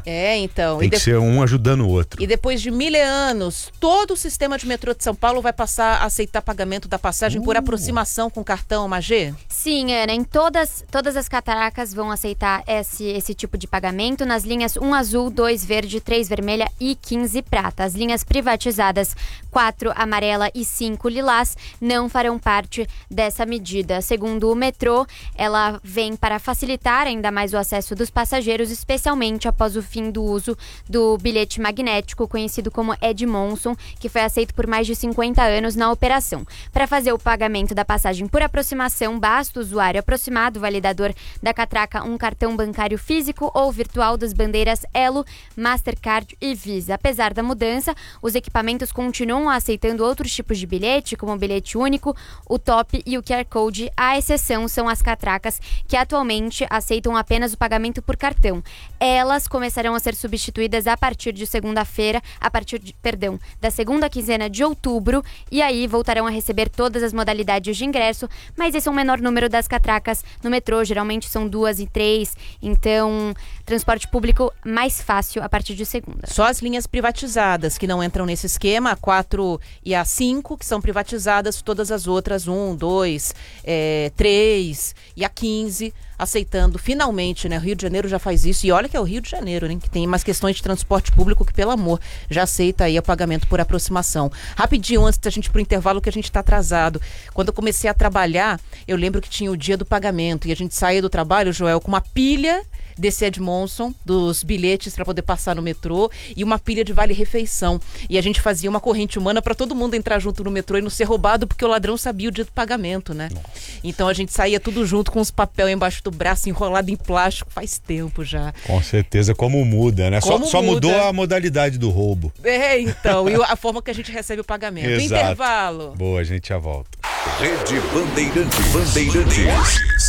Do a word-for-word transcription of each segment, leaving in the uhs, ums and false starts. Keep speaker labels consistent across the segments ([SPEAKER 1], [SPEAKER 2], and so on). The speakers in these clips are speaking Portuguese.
[SPEAKER 1] É, então.
[SPEAKER 2] Tem que de... ser um ajudando o outro.
[SPEAKER 1] E depois de mil anos, todo o sistema de metrô de São Paulo vai passar a aceitar pagamento da passagem uh. por aproximação com cartão, Magê?
[SPEAKER 3] Sim, Ana. Em todas, todas as catracas vão aceitar esse, esse tipo de pagamento nas linhas um azul, dois verde, três vermelha e quinze prata. As linhas privatizadas quatro amarela e cinco lilás não farão parte dessa medida. Segundo o metrô, ela vem para facilitar ainda mais o acesso dos passageiros, especialmente após o fim do uso do bilhete magnético, conhecido como Edmondson, que foi aceito por mais de cinquenta anos na operação. Para fazer o pagamento da passagem por aproximação, basta o usuário aproximado, validador da catraca, um cartão bancário físico ou virtual das bandeiras Elo, Mastercard e Visa. Apesar da mudança, os equipamentos continuam aceitando outros tipos de bilhete, como o bilhete único, o top e o Q R Code. A exceção são as catracas, que atualmente aceitam apenas o pagamento por cartão. Elas começarão a ser substituídas a partir de segunda-feira, a partir de, perdão, da segunda quinzena de outubro, e aí voltarão a receber todas as modalidades de ingresso, mas esse é um menor número das catracas no metrô, geralmente são duas e três, então transporte público mais fácil a partir de segunda.
[SPEAKER 1] Só as linhas privatizadas que não entram nesse esquema, a quatro e a cinco, que são privatizadas, todas as outras, um, dois, é, três e a quinze, aceitando finalmente, né? O Rio de Janeiro já faz isso, e olha que é o Rio de Janeiro, né? Que tem mais questões de transporte público que, pelo amor, já aceita aí o pagamento por aproximação. Rapidinho, antes da gente ir pro intervalo, que a gente tá atrasado. Quando eu comecei a trabalhar, eu lembro que tinha o dia do pagamento, e a gente saía do trabalho, Joel, com uma pilha desse Edmondson, dos bilhetes para poder passar no metrô, e uma pilha de vale-refeição. E a gente fazia uma corrente humana para todo mundo entrar junto no metrô e não ser roubado, porque o ladrão sabia o dia do pagamento, né? Nossa. Então a gente saía tudo junto com os papel embaixo do braço, enrolado em plástico, faz tempo já.
[SPEAKER 2] Com certeza, como muda, né?
[SPEAKER 1] Como
[SPEAKER 2] só só
[SPEAKER 1] muda.
[SPEAKER 2] Mudou a modalidade do roubo.
[SPEAKER 1] É, então, e a forma que a gente recebe o pagamento.
[SPEAKER 2] Exato.
[SPEAKER 1] Intervalo.
[SPEAKER 2] Boa, a gente já volta.
[SPEAKER 4] Rede Bandeirantes. Bandeirantes.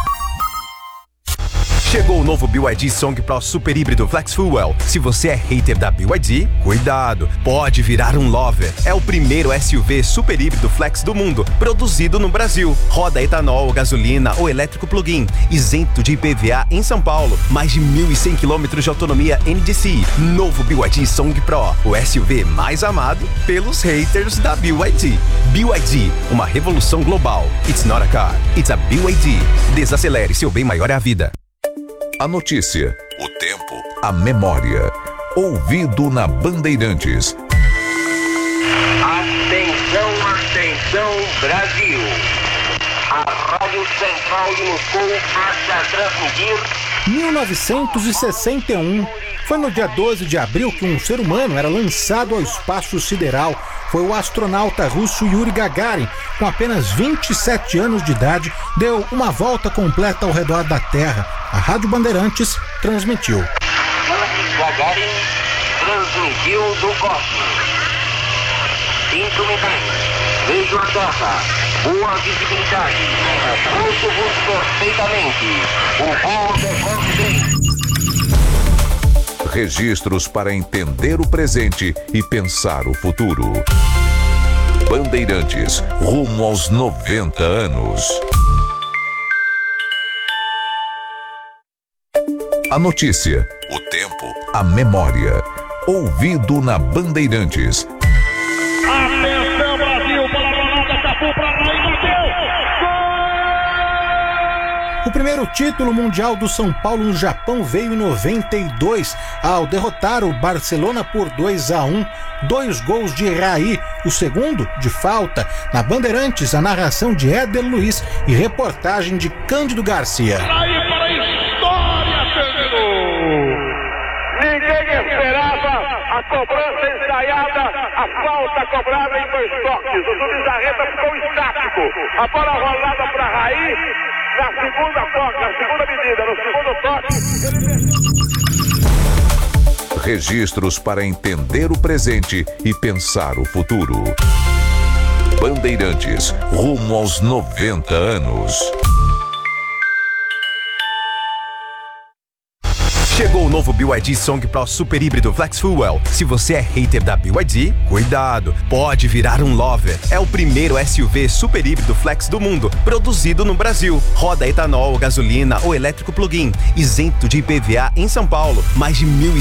[SPEAKER 5] Chegou o novo B Y D Song Pro Super Híbrido Flex Fuel. Se você é hater da B Y D, cuidado, pode virar um lover. É o primeiro S U V super híbrido flex do mundo, produzido no Brasil. Roda etanol, gasolina ou elétrico plug-in, isento de I P V A em São Paulo. Mais de mil e cem quilômetros de autonomia N D C I. Novo B Y D Song Pro, o S U V mais amado pelos haters da B Y D. B Y D, uma revolução global. It's not a car, it's a B Y D. Desacelere, seu bem maior é a vida.
[SPEAKER 4] A notícia, o tempo, a memória. Ouvido na Bandeirantes.
[SPEAKER 6] Atenção, atenção, Brasil. A Rádio Central de Moscou passa a transmitir...
[SPEAKER 7] mil novecentos e sessenta e um. Foi no dia doze de abril que um ser humano era lançado ao espaço sideral. Foi o astronauta russo Yuri Gagarin, com apenas vinte e sete anos de idade, deu uma volta completa ao redor da Terra. A Rádio Bandeirantes transmitiu.
[SPEAKER 6] Yuri Gagarin transmitiu do cosmos. Sinto mentais, vejo a Terra, boa visibilidade, ouço-vos perfeitamente, o voo decorre bem.
[SPEAKER 4] Registros para entender o presente e pensar o futuro. Bandeirantes, rumo aos noventa anos. A notícia, o tempo, a memória. Ouvido na Bandeirantes.
[SPEAKER 8] Atenção, Brasil, para a Ronaldo, Cafu para lá e bateu!
[SPEAKER 7] O primeiro título mundial do São Paulo no Japão veio em noventa e dois, ao derrotar o Barcelona por dois a um. Dois gols de Raí, o segundo de falta. Na Bandeirantes, a narração de Éder Luiz e reportagem de Cândido Garcia.
[SPEAKER 8] Raí para a história, terminou! Ninguém esperava a cobrança ensaiada, a falta cobrada em dois toques. O Zubizarreta ficou estático. A bola rolada para Raí. Na segunda toque, na segunda medida, no segundo toque.
[SPEAKER 4] Registros para entender o presente e pensar o futuro. Bandeirantes, rumo aos noventa anos.
[SPEAKER 5] Chegou o novo B Y D Song Pro Super Híbrido Flex Fuel. Se você é hater da B Y D, cuidado, pode virar um lover. É o primeiro S U V super híbrido flex do mundo, produzido no Brasil. Roda etanol, gasolina ou elétrico plug-in, isento de I P V A em São Paulo. Mais de mil